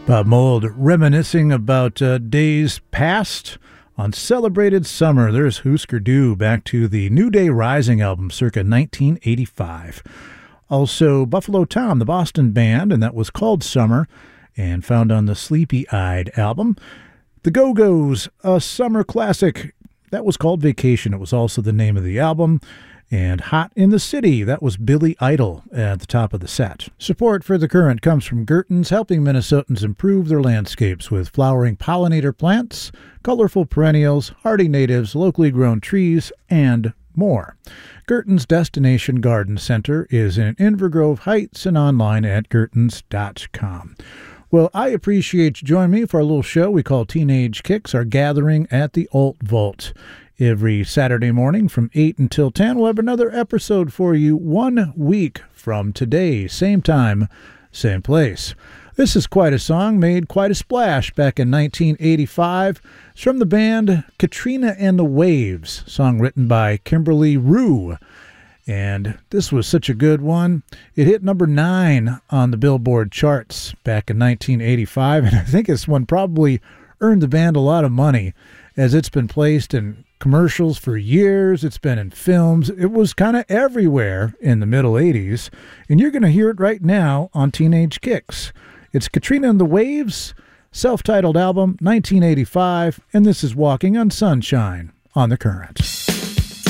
Bob Mould reminiscing about days past on Celebrated Summer. There's Husker Du back to the New Day Rising album circa 1985. Also Buffalo Tom, the Boston band, and that was called Summer and found on the Sleepy Eyed album. The Go-Go's, a summer classic, that was called Vacation. It was also the name of the album. And Hot in the City, that was Billy Idol at the top of the set. Support for The Current comes from Gerton's, helping Minnesotans improve their landscapes with flowering pollinator plants, colorful perennials, hardy natives, locally grown trees, and more. Gerton's Destination Garden Center is in Invergrove Heights and online at gertons.com. Well, I appreciate you joining me for a little show we call Teenage Kicks, our gathering at the Alt Vault. Every Saturday morning from 8 until 10, we'll have another episode for you 1 week from today. Same time, same place. This is quite a song, made quite a splash back in 1985. It's from the band Katrina and the Waves, song written by Kimberly Rue. And this was such a good one. It hit number 9 on the Billboard charts back in 1985, and I think this one probably earned the band a lot of money, as it's been placed in commercials for years. It's been in films. It was kind of everywhere in the middle 80s, and you're going to hear it right now on Teenage Kicks. It's Katrina and the Waves, self-titled album, 1985, and this is Walking on Sunshine on The Current.